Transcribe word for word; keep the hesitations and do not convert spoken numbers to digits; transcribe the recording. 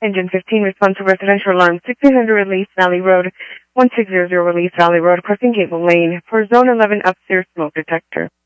Engine fifteen, respond to residential alarm, sixteen hundred Release Valley Road, one six zero zero Release Valley Road, crossing Gable Lane, for Zone eleven upstairs smoke detector.